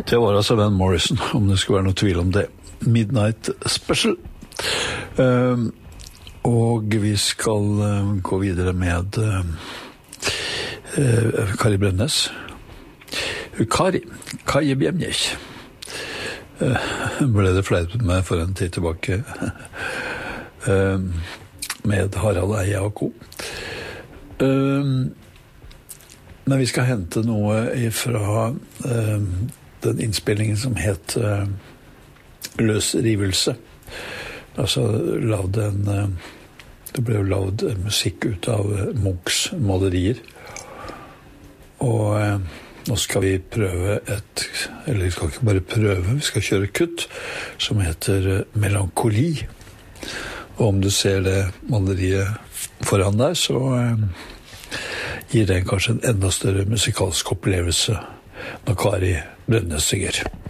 Det var altså Van Morrison, om det skulle være noe tvil om det. Midnight Special. Og vi skal gå videre med Kari Bremnes. Kari Bjemnjek. Ble det fleipet med for en tid tilbake med Harald Eia og Co. Men vi skal hente noe fra den innspillingen som het Løsrivelse. Altså det ble jo lavet musikk ut av Munchs malerier. Og nå skal vi prøve eller vi skal ikke bare prøve, vi skal kjøre kutt som heter Melankoli. Og om du ser det maleriet foran deg, så gir det kanskje en enda større musikalsk opplevelse når Kari Bremnes synger.